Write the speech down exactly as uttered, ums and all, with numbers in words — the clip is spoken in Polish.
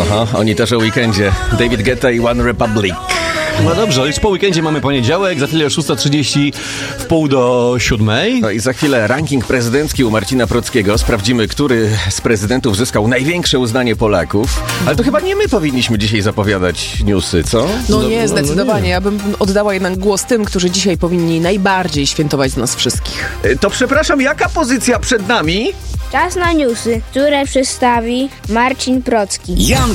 Aha, oni też o weekendzie. David Guetta i One Republic. No dobrze, już po weekendzie mamy poniedziałek, za chwilę o szósta trzydzieści w pół do siódmej. No i za chwilę ranking prezydencki u Marcina Prockiego. Sprawdzimy, który z prezydentów zyskał największe uznanie Polaków. Ale to chyba nie my powinniśmy dzisiaj zapowiadać newsy, co? No, No, nie, no, zdecydowanie. no nie. Ja bym oddała jednak głos tym, którzy dzisiaj powinni najbardziej świętować z nas wszystkich. To przepraszam, jaka pozycja przed nami? Czas na newsy, które przedstawi Marcin Procki. Jan